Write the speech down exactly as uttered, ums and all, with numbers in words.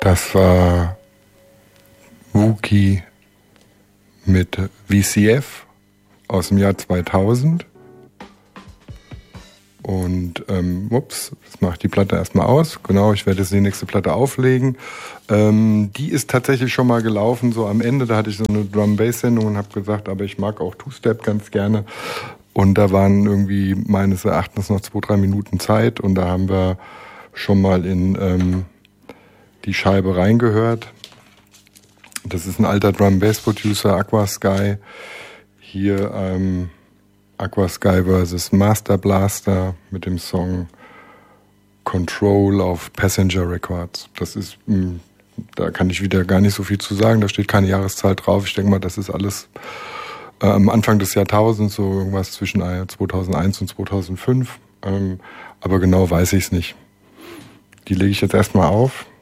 Das war Wookie mit V C F aus dem Jahr zweitausend. Und, ähm, ups, jetzt mache ich die Platte erstmal aus. Genau, ich werde jetzt die nächste Platte auflegen. Ähm, die ist tatsächlich schon mal gelaufen, so am Ende. Da hatte ich so eine Drum-Bass-Sendung und habe gesagt, aber ich mag auch Two-Step ganz gerne. Und da waren irgendwie meines Erachtens noch zwei, drei Minuten Zeit. Und da haben wir schon mal in ähm, die Scheibe reingehört. Das ist ein alter Drum-Bass-Producer, Aqua Sky. Hier, ähm, Aqua Sky versus Master Blaster mit dem Song Control auf Passenger Records. Das ist, mh, da kann ich wieder gar nicht so viel zu sagen, da steht keine Jahreszahl drauf. Ich denke mal, das ist alles äh, am Anfang des Jahrtausends, so irgendwas zwischen zweitausendeins und zweitausendfünf. Ähm, aber genau weiß ich es nicht. Die lege ich jetzt erstmal auf.